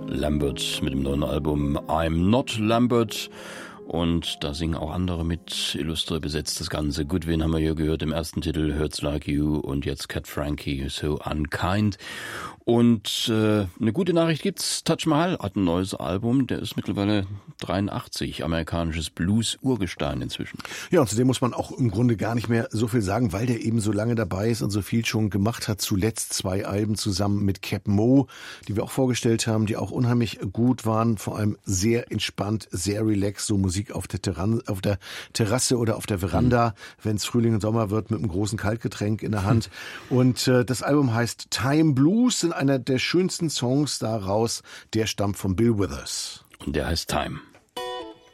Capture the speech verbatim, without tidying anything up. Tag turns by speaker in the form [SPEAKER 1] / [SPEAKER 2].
[SPEAKER 1] Lambert mit dem neuen Album I'm Not Lambert. Und da singen auch andere mit, illustre besetzt das Ganze. Goodwin haben wir hier gehört im ersten Titel, Hurts Like You, und jetzt Cat Frankie, So Unkind. Und äh, eine gute Nachricht gibt's, Taj Mahal hat ein neues Album, der ist mittlerweile dreiundachtzig, amerikanisches Blues-Urgestein inzwischen.
[SPEAKER 2] Ja, und zu dem muss man auch im Grunde gar nicht mehr so viel sagen, weil der eben so lange dabei ist und so viel schon gemacht hat. Zuletzt zwei Alben zusammen mit Cap Mo, die wir auch vorgestellt haben, die auch unheimlich gut waren, vor allem sehr entspannt, sehr relaxed, so Musik auf der, Terran- auf der Terrasse oder auf der Veranda, mhm. wenn es Frühling und Sommer wird, mit einem großen Kaltgetränk in der Hand. Mhm. Und äh, das Album heißt Time Blues, sind einer der schönsten Songs daraus, der stammt von Bill Withers.
[SPEAKER 1] Und der heißt Time.